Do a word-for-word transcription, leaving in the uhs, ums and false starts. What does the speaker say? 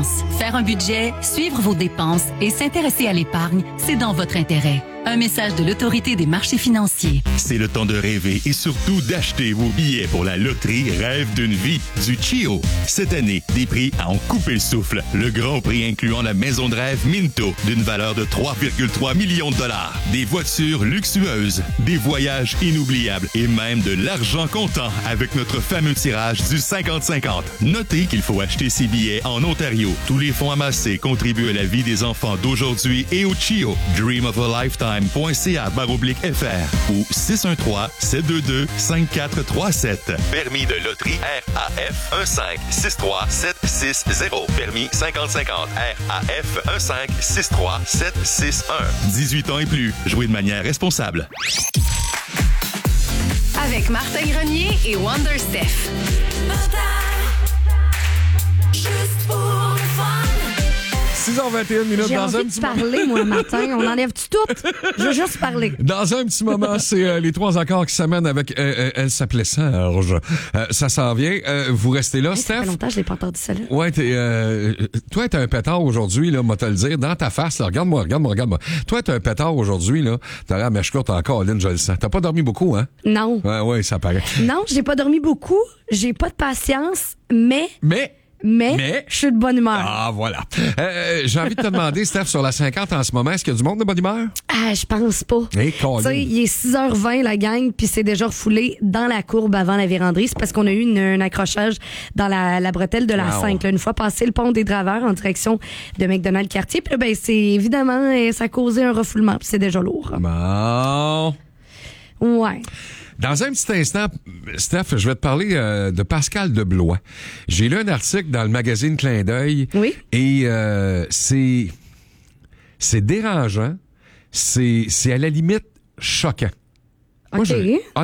finances. Faire un budget, suivre vos dépenses et s'intéresser à l'épargne, c'est dans votre intérêt. Un message de l'Autorité des marchés financiers. C'est le temps de rêver et surtout d'acheter vos billets pour la loterie Rêve d'une vie du Chio. Cette année, des prix à en couper le souffle. Le grand prix incluant la maison de rêve Minto d'une valeur de trois virgule trois millions de dollars. Des voitures luxueuses, des voyages inoubliables et même de l'argent comptant avec notre fameux tirage du cinquante cinquante. Notez qu'il faut acheter ses billets en Ontario. Tous les fonds amassés contribuent à la vie des enfants d'aujourd'hui et au Chio. Dream of a Lifetime. .ca baroblique F R ou six un trois, sept deux deux, cinq quatre trois sept. Permis de loterie R A F un cinq six trois sept six zéro. Permis cinquante cinquante R A F un cinq six trois sept six un. dix-huit ans et plus. Jouez de manière responsable. Avec Martin Grenier et Wonder Steph. Juste pour le fun. six heures vingt et une minutes J'ai dans envie un de petit parler, moi, le matin. On enlève-tu tout? Je veux juste parler. Dans un petit moment, c'est euh, les trois accords qui s'amènent avec euh, euh, Elle s'appelait Serge. Euh, ça s'en vient. Euh, vous restez là, Hey, Steph? Ça fait longtemps que je l'ai pas entendu, ça là. Ouais, t'es, euh, toi, t'es un pétard aujourd'hui, là, moi te le dire, dans ta face, là, regarde-moi, regarde-moi, regarde-moi. Toi, t'es un pétard aujourd'hui, là, t'as la mèche courte encore, Lynn, je le sens. T'as pas dormi beaucoup, hein? Non. Ouais, ouais, ça paraît. Non, j'ai pas dormi beaucoup. J'ai pas de patience, mais... Mais... Mais, Mais- je suis de bonne humeur. Ah, voilà. Euh, j'ai envie de te demander, Steph, sur la cinquante en ce moment, est-ce qu'il y a du monde de bonne humeur? Ah, je pense pas. Hey, Tu Colin. sais, il est six heures vingt, la gang, puis c'est déjà refoulé dans la courbe avant la véranderie. C'est parce qu'on a eu une, un accrochage dans la, la bretelle de la Wow. cinq. Là, une fois passé le pont des Draveurs en direction de McDonald-Cartier. Puis là, ben, c'est évidemment, euh, ça a causé un refoulement, puis c'est déjà lourd. Bon... Ouais. Dans un petit instant, Steph, je vais te parler euh, de Pascal Deblois. J'ai lu un article dans le magazine Clin d'œil. Oui. Et euh, c'est c'est dérangeant. C'est c'est à la limite choquant. Moi, OK. je-